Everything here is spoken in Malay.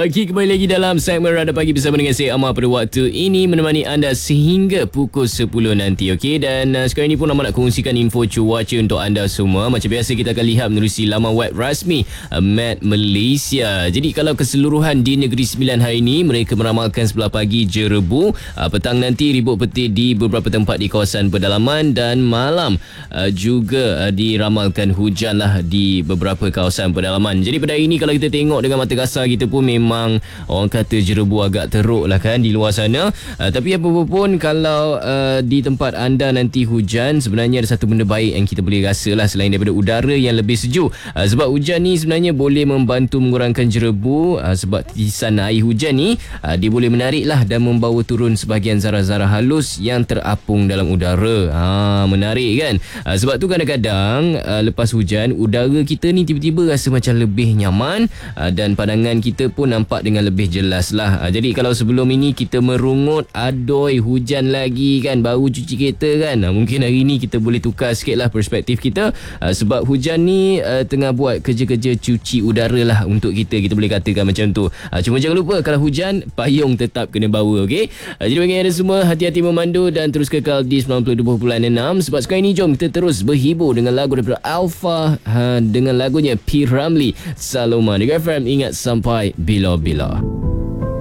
Okey, kembali lagi dalam segmen Radar Pagi bersama dengan saya Amar pada waktu ini menemani anda sehingga pukul 10 nanti. Okey, dan sekarang ini pun Amar nak kongsikan info cuaca untuk anda semua. Macam biasa kita akan lihat menerusi laman web rasmi Met Malaysia. Jadi kalau keseluruhan di Negeri Sembilan hari ini mereka meramalkan sebelah pagi jerebu, petang nanti ribut petir di beberapa tempat di kawasan pedalaman dan malam juga diramalkan hujan lah di beberapa kawasan pedalaman. Jadi pada hari ini kalau kita tengok dengan mata kasar kita pun memang orang kata jerebu agak teruk lah kan di luar sana. Tapi apa pun kalau di tempat anda nanti hujan, sebenarnya ada satu benda baik yang kita boleh rasa lah selain daripada udara yang lebih sejuk. Sebab hujan ni sebenarnya boleh membantu mengurangkan jerebu, sebab titisan air hujan ni dia boleh menarik lah dan membawa turun sebahagian zarah-zarah halus yang terapung dalam udara. Menarik kan? Sebab tu kadang-kadang lepas hujan udara kita ni tiba-tiba rasa macam lebih nyaman dan pandangan kita pun nampak dengan lebih jelas lah. Jadi kalau sebelum ini kita merungut, adoi hujan lagi kan, baru cuci kereta kan, mungkin hari ni kita boleh tukar sikit lah perspektif kita, sebab hujan ni tengah buat kerja-kerja cuci udara lah untuk kita boleh katakan macam tu. Cuma jangan lupa kalau hujan, payung tetap kena bawa, okey? Jadi bagi anda semua, hati-hati memandu dan terus kekal di 92.6. Sebab sekarang ni jom kita terus berhibur dengan lagu daripada Alpha dengan lagunya P. Ramlee Saloma. Dengan FM, ingat sampai bila-bila.